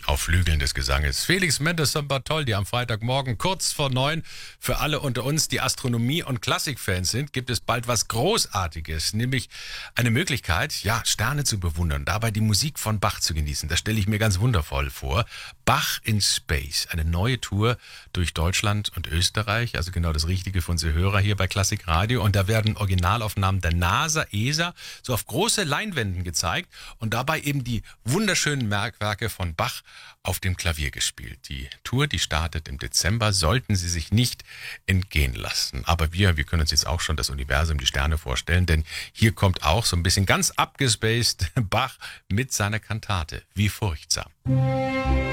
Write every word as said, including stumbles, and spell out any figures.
auf Flügeln des Gesanges. Felix Mendelssohn Bartholdy am Freitagmorgen kurz vor neun. Für alle unter uns, die Astronomie- und Klassikfans sind, gibt es bald was Großartiges, nämlich eine Möglichkeit, ja, Sterne zu bewundern, dabei die Musik von Bach zu genießen. Das stelle ich mir ganz wundervoll vor. Bach in Space, eine neue Tour durch Deutschland und Österreich, also genau das Richtige für unsere Hörer hier bei Klassik Radio. Und da werden Originalaufnahmen der NASA, E S A, so auf große Leinwänden gezeigt und dabei eben die wunderschönen Merkwerke von Bach auf dem Klavier gespielt. Die Tour, die startet im Dezember, sollten Sie sich nicht entgehen lassen. Aber wir, wir können uns jetzt auch schon das Universum, die Sterne vorstellen, denn hier kommt auch so ein bisschen ganz abgespaced Bach mit seiner Kantate. Wie furchtsam.